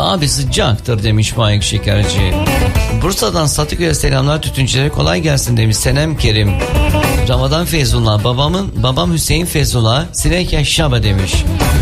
Abi sıcaktır demiş Faik Şekerci. Bursa'dan Satıköy'e selamlar tütüncülere, kolay gelsin demiş Senem Kerim. Ramazan Feyzullah, babam Hüseyin Feyzullah, Sinekya Şaba demiş.